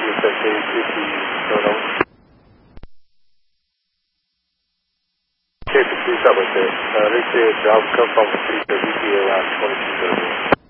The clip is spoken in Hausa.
Okay, please double check. Reach a job confirm 3:30 around 22:30.